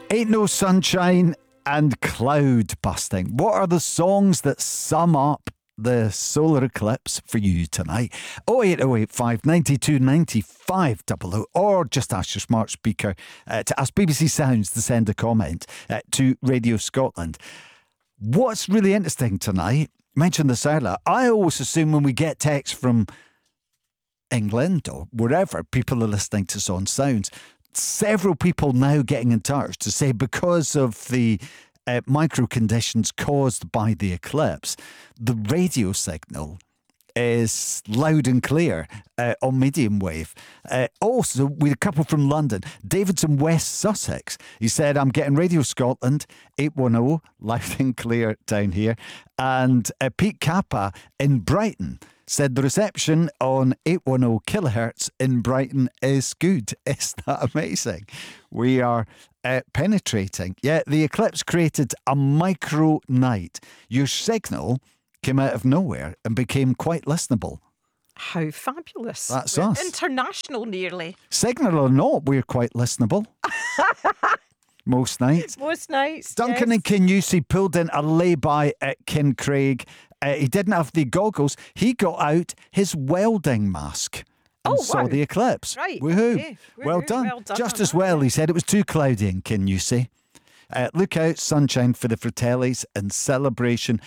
Ain't No Sunshine and Cloud Busting. What are the songs that sum up the solar eclipse for you tonight? 08085 92 95 00, or just ask your smart speaker to ask BBC Sounds to send a comment to Radio Scotland. What's really interesting tonight, mentioned this earlier, I always assume when we get text from England or wherever people are listening to us on Sounds, several people now getting in touch to say because of the micro conditions caused by the eclipse, the radio signal is loud and clear on medium wave. Also, with a couple from London, David's in West Sussex. He said, I'm getting Radio Scotland 810, loud and clear down here. And Pete Kappa in Brighton said the reception on 810 kilohertz in Brighton is good. Isn't that amazing? We are penetrating. Yeah, the eclipse created a micro night. Your signal came out of nowhere and became quite listenable. How fabulous. That's We're us. international nearly. Signal or not, we're quite listenable. Most nights. Most nights. Duncan yes. and Kinnusey pulled in a lay-by at Kincraig. He didn't have the goggles. He got out his welding mask and saw wow. the eclipse. Right. Woohoo. Okay. Well Woohoo. done. Well done Just on as that, well, yeah. he said it was too cloudy in Kinnusey. Look out, sunshine for the Fratellis and celebration.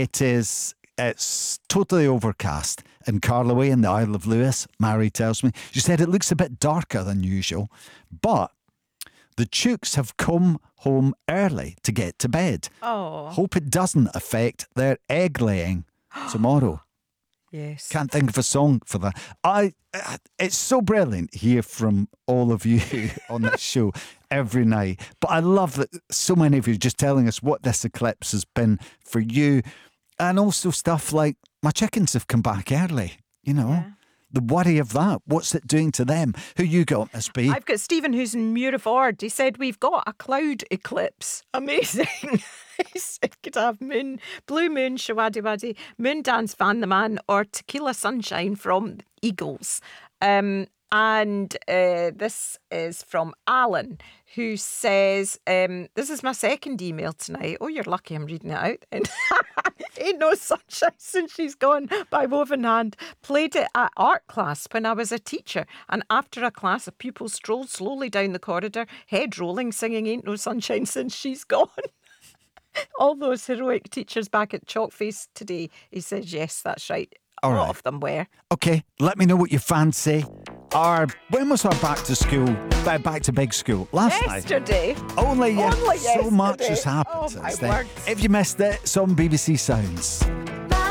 It's totally overcast in Carloway in the Isle of Lewis, Mary tells me. She said it looks a bit darker than usual, but the Chooks have come home early to get to bed. Oh. Hope it doesn't affect their egg laying tomorrow. Yes. Can't think of a song for that. It's so brilliant to hear from all of you on this show every night. But I love that so many of you are just telling us what this eclipse has been for you. And also stuff like, my chickens have come back early, you know. Yeah. The worry of that. What's it doing to them? Who you got, Miss B? I've got Stephen who's in Muirford. He said, we've got a cloud eclipse. Amazing. He said, could have blue moon, shawadi wadi, moon dance, Van the Man, or tequila sunshine from Eagles. And this is from Alan, who says, this is my second email tonight. Oh, you're lucky I'm reading it out. And Ain't No Sunshine Since She's Gone by Woven Hand. Played it at art class when I was a teacher. And after a class, a pupil strolled slowly down the corridor, head rolling, singing Ain't No Sunshine Since She's Gone. All those heroic teachers back at Chalkface today. He says, yes, that's right. A lot of them were. Okay, let me know what you fancy. When was our back to big school? Last night. Yesterday. Only Only so much yesterday. has happened Oh, since my then. word. If you missed it, it's on BBC Sounds.